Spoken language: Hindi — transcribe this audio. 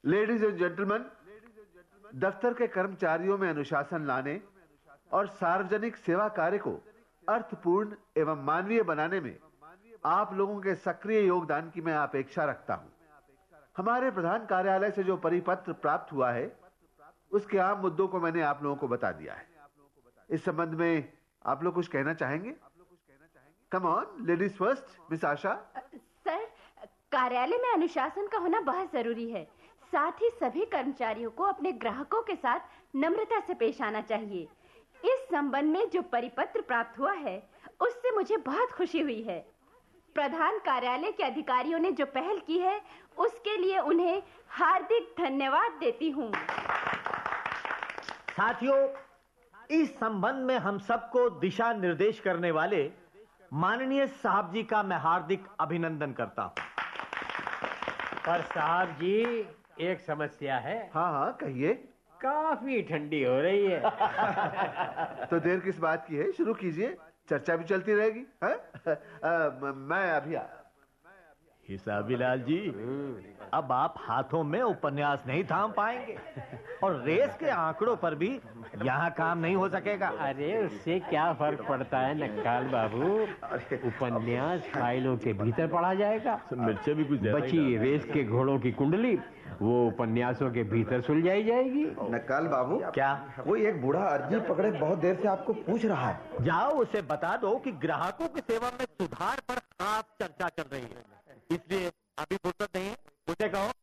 लेडीज एंड जेंटलमैन, दफ्तर के कर्मचारियों में अनुशासन लाने और सार्वजनिक सेवा कार्य को अर्थपूर्ण एवं मानवीय बनाने में आप लोगों के सक्रिय योगदान की मैं अपेक्षा रखता हूं। हमारे प्रधान कार्यालय से जो परिपत्र प्राप्त हुआ है उसके आम मुद्दों को मैंने आप लोगों को बता दिया है। इस संबंध में आप लोग कुछ कहना चाहेंगे? Come on, ladies first, miss Asha. Sir, कार्यालय में अनुशासन का होना बहुत जरूरी है। साथ ही सभी कर्मचारियों को अपने ग्राहकों के साथ नम्रता से पेश आना चाहिए। इस संबंध में जो परिपत्र प्राप्त हुआ है उससे मुझे बहुत खुशी हुई है। प्रधान कार्यालय के अधिकारियों ने जो पहल की है उसके लिए उन्हें हार्दिक धन्यवाद देती हूँ। साथियों, इस संबंध में हम सबको दिशा निर्देश करने वाले माननीय साहब जी का मैं हार्दिक अभिनंदन करता हूँ। पर साहब जी, एक समस्या है। हाँ हाँ, कहिए। काफी ठंडी हो रही है। तो देर किस बात की है, शुरू कीजिए, चर्चा भी चलती रहेगी। मैं अभी हिसाबीलाल जी, अब आप हाथों में उपन्यास नहीं थाम पाएंगे और रेस के आंकड़ों पर भी यहाँ काम नहीं हो सकेगा। अरे उससे क्या फर्क पड़ता है नक्काल बाबू, उपन्यास फाइलों के भीतर पढ़ा जाएगा। मिर्चे भी कुछ बची रेस के घोड़ों की कुंडली, वो उपन्यासों के भीतर सुलझाई जाएगी। नक्काल बाबू, क्या? कोई एक बूढ़ा अर्जी पकड़े बहुत देर से आपको पूछ रहा है। जाओ उसे बता दो कि ग्राहकों की सेवा में सुधार पर खास चर्चा चल रही है, इसलिए अभी फुर्सत नहीं है। उसे कहो